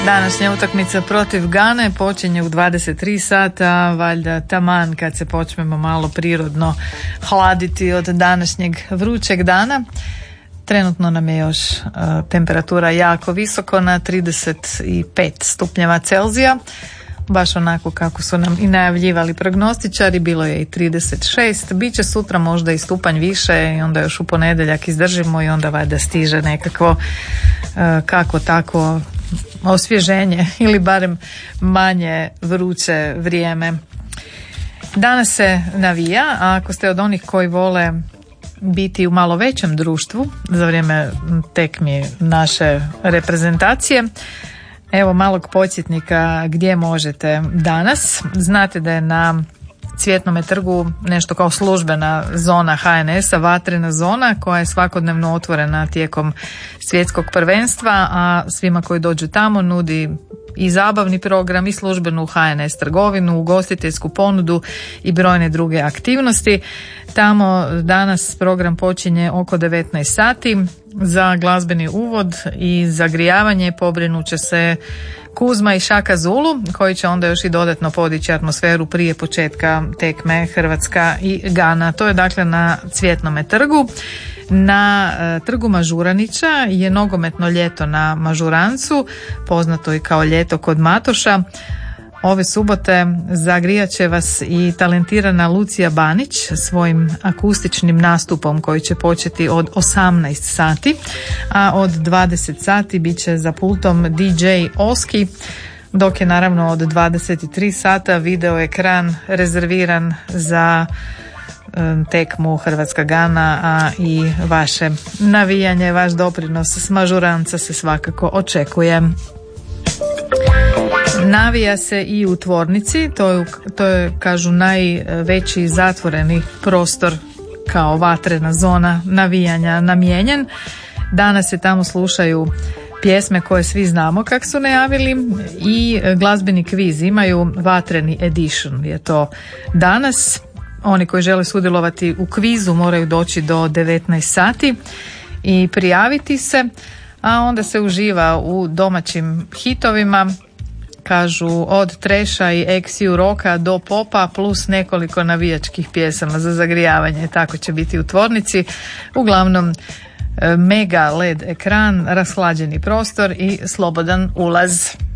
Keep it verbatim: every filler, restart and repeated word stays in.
Današnja utakmica protiv Gane počinje u dvadeset tri sata, valjda taman kad se počnemo malo prirodno hladiti od današnjeg vrućeg dana. Trenutno nam je još uh, temperatura jako visoko na trideset pet stupnjeva Celzija, baš onako kako su nam i najavljivali prognostičari. Bilo je i trideset šest, bit će sutra možda i stupanj više i onda još u ponedjeljak izdržimo i onda valjda stiže nekakvo uh, kako tako osvježenje ili barem manje vruće vrijeme. Danas se navija, a ako ste od onih koji vole biti u malo većem društvu za vrijeme tekmi naše reprezentacije, evo malog podsjetnika gdje možete danas. Znate da je na Cvjetnome trgu nešto kao službena zona H N S-a, vatrena zona koja je svakodnevno otvorena tijekom svjetskog prvenstva, a svima koji dođu tamo nudi i zabavni program i službenu H N S trgovinu, ugostiteljsku ponudu i brojne druge aktivnosti. Tamo danas program počinje oko devetnaest sati. Za glazbeni uvod i zagrijavanje pobrinut će se Kuzma i Šaka Zulu, koji će onda još i dodatno podići atmosferu prije početka tekme Hrvatska i Gana. To je dakle na Cvjetnome trgu. Na e, trgu Mažuranića je nogometno ljeto na Mažurancu, poznato i kao ljeto kod Matoša. Ove subote zagrijat će vas i talentirana Lucija Banić svojim akustičnim nastupom koji će početi od osamnaest sati, a od dvadeset sati bit će za pultom D J Oski, dok je naravno od dvadeset tri sata video ekran rezerviran za tekmu Hrvatska Gana, a i vaše navijanje, vaš doprinos s Mažuranca se svakako očekuje. Navija se i u tvornici, to je, to je kažu najveći zatvoreni prostor kao vatrena zona navijanja namijenjen. Danas se tamo slušaju pjesme koje svi znamo kak su najavili i glazbeni kviz, imaju vatreni edition je to danas. Oni koji žele sudjelovati u kvizu moraju doći do devetnaest sati i prijaviti se, a onda se uživa u domaćim hitovima, kažu od treša i X U roka do popa plus nekoliko navijačkih pjesama za zagrijavanje. Tako će biti u tvornici. Uglavnom mega L E D ekran, rashlađeni prostor i slobodan ulaz.